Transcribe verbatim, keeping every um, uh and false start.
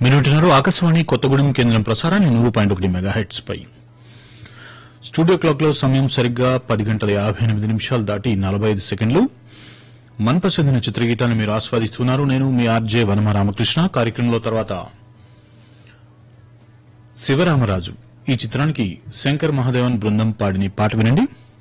మీరు వింటున్నారు ఆకాశవాణి కొత్తగూడెం కేంద్రం ప్రసారాన్ని నూరు పాయింట్ ఒకటి మెగాహెట్స్ పై. స్టూడియో క్లాక్ లో సమయం సరిగ్గా పది గంటల యాభై ఎనిమిది నిమిషాలు దాటి నలభై ఐదు సెకండ్లు. మన్పసందిన చిత్రగీతాన్ని మీరు ఆస్వాదిస్తున్నారు. నేను మీ ఆర్జే వనమ రామకృష్ణ. కార్యక్రమంలో తర్వాత శివరామరాజు ఈ చిత్రానికి శంకర్ మహాదేవన్ బృందం పాడిన పాట వినండి.